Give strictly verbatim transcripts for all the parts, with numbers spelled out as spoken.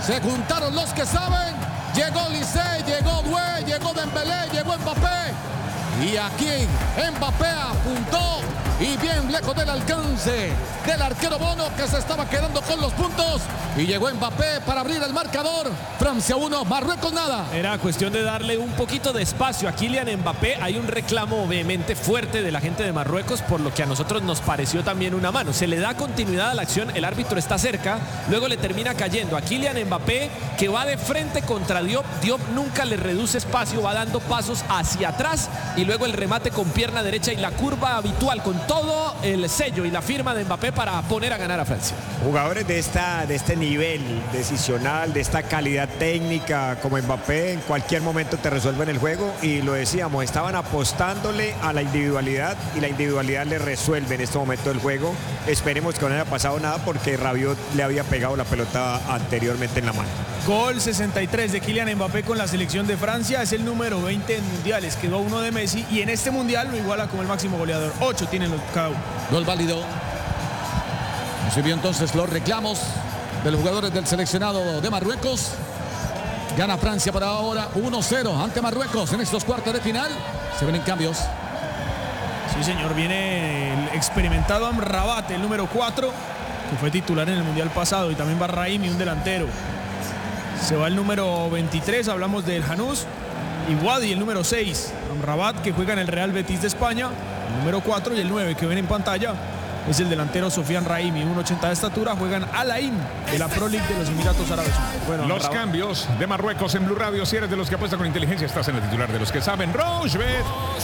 Se juntaron los que saben. Llegó Lisey, llegó Doué, llegó Dembélé, llegó Mbappé. Y aquí Mbappé apuntó y bien lejos del alcance del arquero Bono, que se estaba quedando con los puntos. Y llegó Mbappé para abrir el marcador. Francia uno, Marruecos nada. Era cuestión de darle un poquito de espacio a Kylian Mbappé. Hay un reclamo vehemente fuerte de la gente de Marruecos, por lo que a nosotros nos pareció también una mano. Se le da continuidad a la acción, el árbitro está cerca, luego le termina cayendo a Kylian Mbappé, que va de frente contra Diop. Diop nunca le reduce espacio, va dando pasos hacia atrás y luego el remate con pierna derecha y la curva habitual con todo el sello y la firma de Mbappé para poner a ganar a Francia. Jugadores de, esta, de este nivel decisional, de esta calidad técnica como Mbappé, en cualquier momento te resuelven el juego, y lo decíamos, estaban apostándole a la individualidad y la individualidad le resuelve en este momento el juego. Esperemos que no haya pasado nada porque Rabiot le había pegado la pelota anteriormente en la mano. Gol sesenta y tres de Kylian Mbappé con la selección de Francia, es el número veinte en mundiales, quedó uno de Messi y en este mundial lo iguala como el máximo goleador. ocho tienen los, cada uno. Gol válido. Recibió entonces los reclamos de los jugadores del seleccionado de Marruecos. Gana Francia por ahora uno cero ante Marruecos en estos cuartos de final. Se ven en cambios. Sí, señor, viene el experimentado Amrabat, el número cuatro, que fue titular en el mundial pasado, y también va Raimi, un delantero. Se va el número veintitrés, hablamos del Janús, y Wadi, el número seis. Amrabat, que juega en el Real Betis de España, el número cuatro, y el nueve que ven en pantalla es el delantero Sofian Raimi, uno ochenta de estatura. Juegan Al Ain de la Pro League de los Emiratos Árabes Unidos. Bueno, los Amrabat. Cambios de Marruecos en Blue Radio. Si eres de los que apuesta con inteligencia, estás en el titular de los que saben. Rochebet.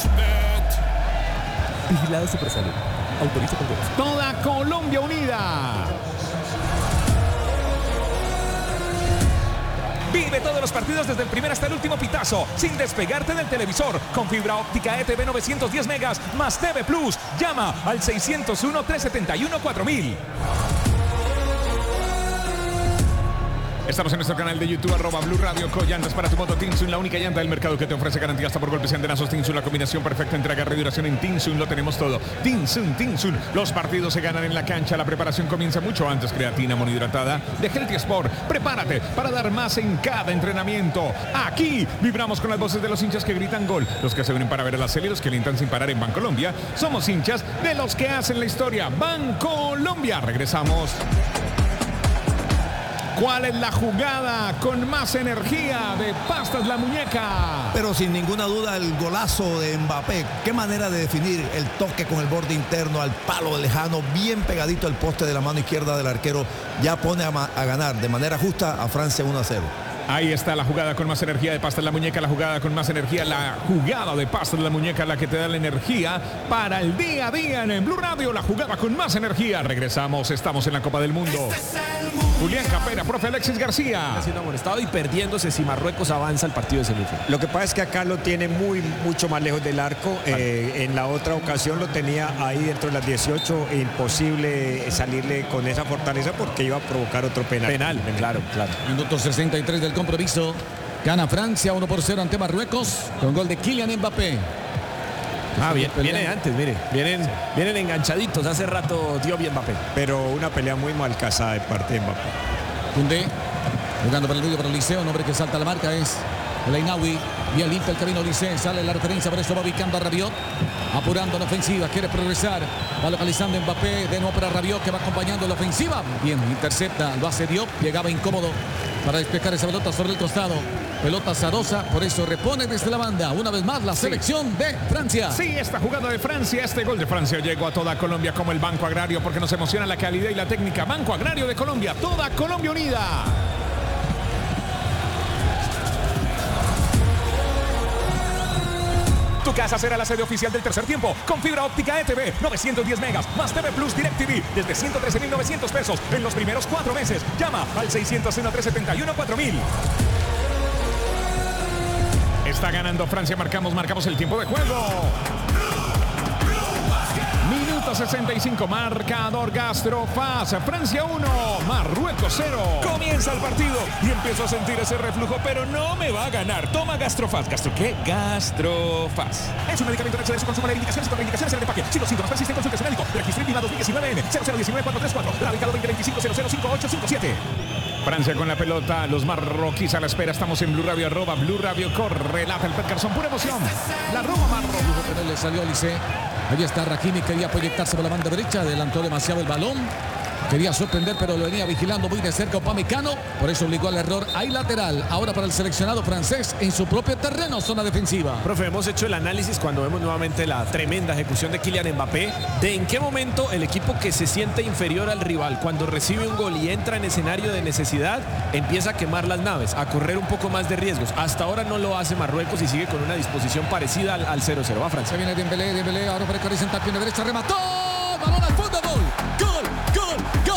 Vigilado Supersalud. Autoriza con derecho. Toda Colombia unida. Vive todos los partidos desde el primer hasta el último pitazo, sin despegarte del televisor, con fibra óptica E T V novecientos diez megas más T V Plus. Llama al seiscientos uno, trescientos setenta y uno, cuatro mil. Estamos en nuestro canal de YouTube, arroba Blue Radio. Collantas para tu moto Tinsun, la única llanta del mercado que te ofrece garantía hasta por golpes y antenazos. Tinsun, la combinación perfecta entre agarre y duración. En Tinsun lo tenemos todo. Tinsun, Tinsun. Los partidos se ganan en la cancha. La preparación comienza mucho antes. Creatina monohidratada de Healthy Sport. Prepárate para dar más en cada entrenamiento. Aquí vibramos con las voces de los hinchas que gritan gol, los que se unen para ver a la serie, los que alientan sin parar en Bancolombia. Somos hinchas de los que hacen la historia. Bancolombia. Regresamos. ¿Cuál es la jugada con más energía de Pastas La Muñeca? Pero sin ninguna duda el golazo de Mbappé. Qué manera de definir el toque con el borde interno al palo lejano, bien pegadito al poste de la mano izquierda del arquero. Ya pone a, a ganar de manera justa a Francia uno a cero. Ahí está la jugada con más energía de Pastas La Muñeca, la jugada con más energía, la jugada de Pastas La Muñeca, la que te da la energía para el día a día en Blue Radio, la jugada con más energía. Regresamos, estamos en la Copa del Mundo. Julián Capera, profe Alexis García. Está siendo amonestado y perdiéndose si Marruecos avanza al partido de semifinal. Lo que pasa es que acá lo tiene muy, mucho más lejos del arco. Eh, en la otra ocasión lo tenía ahí dentro de las dieciocho. Imposible salirle con esa fortaleza porque iba a provocar otro penal. Penal, claro, claro. Minuto sesenta y tres del compromiso. Gana Francia uno por cero ante Marruecos con gol de Kylian Mbappé. Ah, bien, viene antes, mire, vienen, vienen enganchaditos, hace rato Diop y Mbappé. Pero una pelea muy mal casada de parte de Mbappé. Koundé, jugando para el medio para el Liceo, un hombre que salta a la marca es el Ainawi, bien limpia el camino Liceo, sale la referencia, por eso va ubicando a Rabiot, apurando la ofensiva, quiere progresar, va localizando Mbappé, de nuevo para Rabiot que va acompañando la ofensiva, bien, intercepta, lo hace Diop, llegaba incómodo para despejar esa pelota sobre el costado. Pelota azarosa, por eso repone desde la banda. Una vez más la selección sí. de Francia. Sí, esta jugada de Francia, este gol de Francia llegó a toda Colombia como el Banco Agrario, porque nos emociona la calidad y la técnica. Banco Agrario de Colombia, toda Colombia unida. Tu casa será la sede oficial del tercer tiempo con fibra óptica E T V novecientos diez megas más T V Plus DirecTV desde ciento trece mil novecientos pesos en los primeros cuatro meses. Llama al seiscientos uno, trescientos setenta y uno, cuatro mil. Está ganando Francia, marcamos, marcamos el tiempo de juego. Minuto sesenta y cinco, marcador Gastrofaz. Francia uno, Marruecos cero. Comienza el partido y empiezo a sentir ese reflujo, pero no me va a ganar. Toma Gastrofaz. ¿Gastro qué? Gastrofaz. Es un medicamento de su consumo de indicaciones y contraindicaciones en el empaque. Si los síntomas persisten, consulte a su médico. Registro INVIMA dos mil diecinueve N cero cero uno nueve cuatro tres cuatro. Radicado veinte veinticinco cero cero cinco ocho cinco siete. Francia con la pelota, los marroquíes a la espera. Estamos en Blue Radio, arroba Blue Radio, corre, lata el Pet Garzón, pura emoción. La Roma Marruecos. Pero le salió a Olise. Ahí está Hakimi, quería proyectarse por la banda derecha, adelantó demasiado el balón. Quería sorprender, pero lo venía vigilando muy de cerca Upamecano. Por eso obligó al error. Hay lateral ahora para el seleccionado francés en su propio terreno, zona defensiva. Profe, hemos hecho el análisis cuando vemos nuevamente la tremenda ejecución de Kylian Mbappé, de en qué momento el equipo que se siente inferior al rival, cuando recibe un gol y entra en escenario de necesidad, empieza a quemar las naves, a correr un poco más de riesgos. Hasta ahora no lo hace Marruecos y sigue con una disposición parecida al, al cero cero. Va Francia. Se viene Dembélé, Dembélé, ahora para el central, pierna derecha, remató. Balón al fondo, gol. Gol, gol, gol.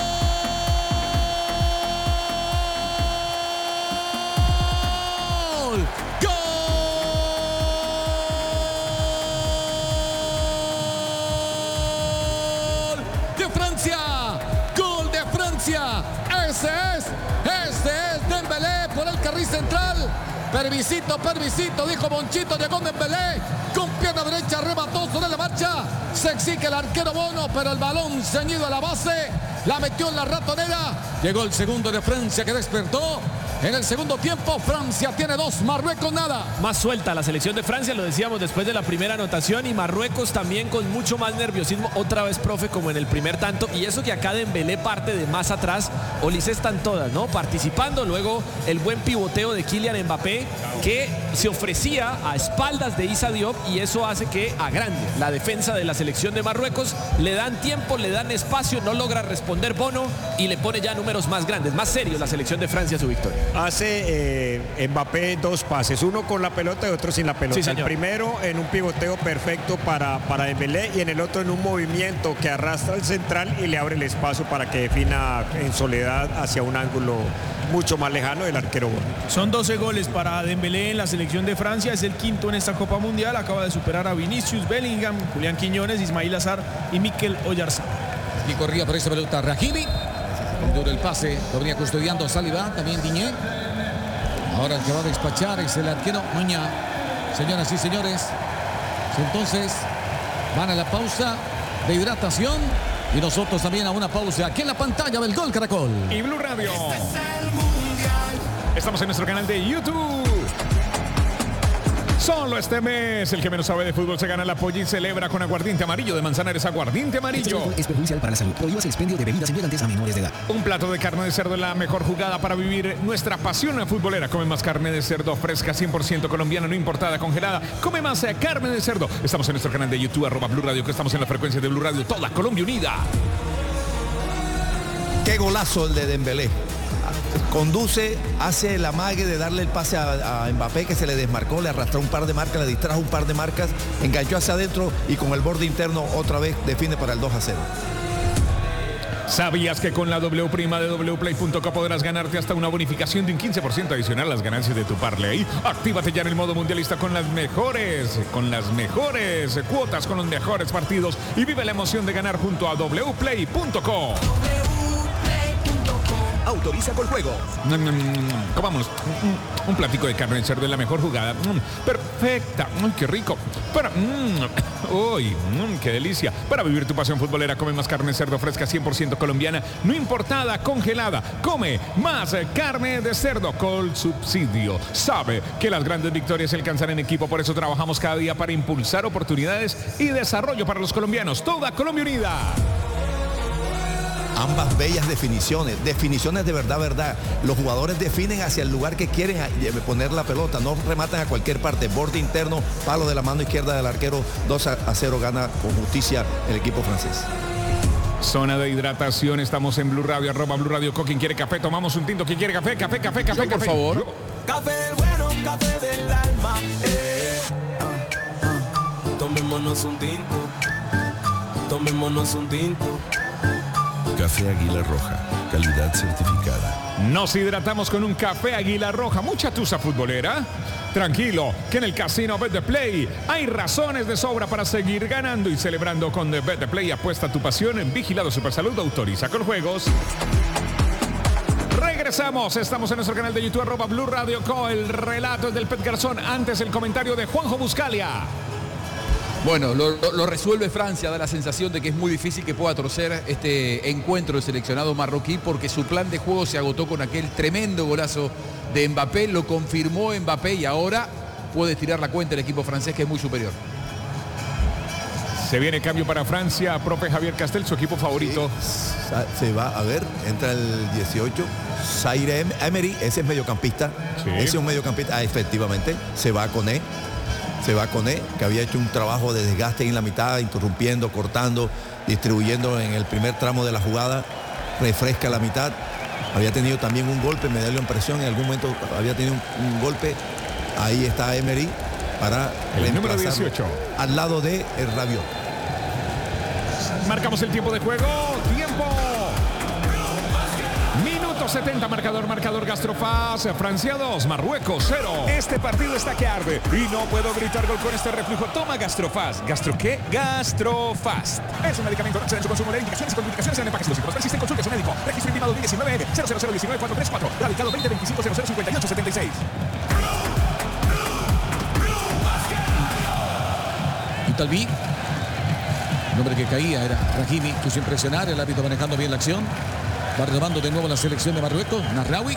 Gol de Francia, ese es, este es Dembélé por el carril central. Pervisito, pervisito, dijo Monchito, llegó Dembélé con pierna derecha, remató sobre la marcha. Se exige el arquero Bono, pero el balón ceñido a la base, la metió en la ratonera. Llegó el segundo de Francia que despertó. En el segundo tiempo, Francia tiene dos, Marruecos nada. Más suelta la selección de Francia, lo decíamos después de la primera anotación, y Marruecos también con mucho más nerviosismo, otra vez, profe, como en el primer tanto. Y eso que acá Dembélé parte de más atrás, Olise están todas, ¿no? Participando, luego el buen pivoteo de Kylian Mbappé, que se ofrecía a espaldas de Issa Diop, y eso hace que agrande la defensa de la selección de Marruecos. Le dan tiempo, le dan espacio, no logra responder Bono, y le pone ya números más grandes, más serios la selección de Francia a su victoria. Hace eh, Mbappé dos pases, uno con la pelota y otro sin la pelota. Sí, el primero en un pivoteo perfecto para, para Dembélé, y en el otro en un movimiento que arrastra al central y le abre el espacio para que defina en soledad hacia un ángulo mucho más lejano del arquero. Son doce goles para Dembélé en la selección de Francia, es el quinto en esta Copa Mundial, acaba de superar a Vinicius, Bellingham, Julián Quiñones, Ismail Azar y Mikel Oyarzabal. Y corría por esa pelota Hakimi. Duro el pase, lo venía custodiando Saliba, también Diñé. Ahora el que va a despachar es el arquero Muña. Señoras y señores, entonces van a la pausa de hidratación y nosotros también a una pausa aquí en la pantalla del Gol Caracol. Y Blue Radio. Estamos en nuestro canal de YouTube. Solo este mes, el que menos sabe de fútbol se gana la polla y celebra con aguardiente amarillo de Manzanares. Aguardiente amarillo. Este es perjudicial para la salud. Prohíbas el expendio de bebidas embriagantes a menores de edad. Un plato de carne de cerdo es la mejor jugada para vivir nuestra pasión futbolera. Come más carne de cerdo fresca, cien por ciento colombiana, no importada, congelada. Come más carne de cerdo. Estamos en nuestro canal de YouTube, arroba Blue Radio, que estamos en la frecuencia de Blue Radio. Toda Colombia unida. Qué golazo el de Dembélé. Conduce, hace el amague de darle el pase a, a Mbappé, que se le desmarcó, le arrastró un par de marcas, le distrajo un par de marcas, enganchó hacia adentro y con el borde interno otra vez define para el dos a cero. ¿Sabías que con la W prima de w play punto co podrás ganarte hasta una bonificación de un quince por ciento adicional a las ganancias de tu parlay? Actívate ya en el modo mundialista con las mejores, con las mejores cuotas, con los mejores partidos y vive la emoción de ganar junto a w play punto co. Autoriza con juego. Mm, mm, comamos un, un platico de carne de cerdo de la mejor jugada. Mm, perfecta. Mm, qué rico. Para, mm, uy, mm, qué delicia. Para vivir tu pasión futbolera, come más carne de cerdo fresca, cien por ciento colombiana, no importada, congelada. Come más carne de cerdo con subsidio. Sabe que las grandes victorias se alcanzan en equipo, por eso trabajamos cada día para impulsar oportunidades y desarrollo para los colombianos. Toda Colombia unida. Ambas bellas definiciones, definiciones de verdad, verdad. Los jugadores definen hacia el lugar que quieren poner la pelota, no rematan a cualquier parte. Borde interno, palo de la mano izquierda del arquero, dos a cero gana con justicia el equipo francés. Zona de hidratación, estamos en Blue Radio, arroba Blue Radio. ¿Quién quiere café? Tomamos un tinto. ¿Quién quiere café? Café, café, café, Yo, café. por favor. Café bueno, café del alma. Eh, ah, ah. Tomémonos un tinto. Tomémonos un tinto. Café Águila Roja, calidad certificada. Nos hidratamos con un café Águila Roja. Mucha tusa futbolera. Tranquilo, que en el casino Bet The Play hay razones de sobra para seguir ganando y celebrando con The Bet The Play. Apuesta tu pasión en Vigilado Supersalud. Autoriza con juegos. Regresamos, estamos en nuestro canal de YouTube, arroba Blue Radio Co. El relato es del Pet Garzón. Antes el comentario de Juanjo Buscalia. Bueno, lo, lo, lo resuelve Francia, da la sensación de que es muy difícil que pueda torcer este encuentro del seleccionado marroquí porque su plan de juego se agotó con aquel tremendo golazo de Mbappé, lo confirmó Mbappé y ahora puede tirar la cuenta el equipo francés que es muy superior. Se viene cambio para Francia, profe Javier Castel, su equipo favorito. Sí, se va a ver, entra el dieciocho, Zaire Emery, ese es mediocampista, Sí. ese es un mediocampista, ah, efectivamente, se va con E, se va con E, que había hecho un trabajo de desgaste en la mitad, interrumpiendo, cortando, distribuyendo en el primer tramo de la jugada, refresca la mitad, había tenido también un golpe, me dio la impresión, en algún momento había tenido un, un golpe, ahí está Emery para el número reemplazarlo dieciocho. al lado de el Rabiot. Marcamos el tiempo de juego. Tiempo. Minuto setenta, marcador, marcador Gastrofast. Francia dos, Marruecos cero. Este partido está que arde y no puedo gritar gol con este reflujo. Toma Gastrofast. ¿Gastro qué? Gastrofast. Es un medicamento. En su consumo de indicaciones y contraindicaciones en el empaque. Si los persisten, consulte a su médico. Registro intimado diecinueve M cero cero cero uno nueve cuatro tres cuatro. Radicado veinte veinticinco cero cero cincuenta y ocho setenta y seis. Y Talví, el hombre que caía era Rahimi, quiso impresionar, el árbitro manejando bien la acción. Va retomando de nuevo la selección de Marruecos, Nasraoui.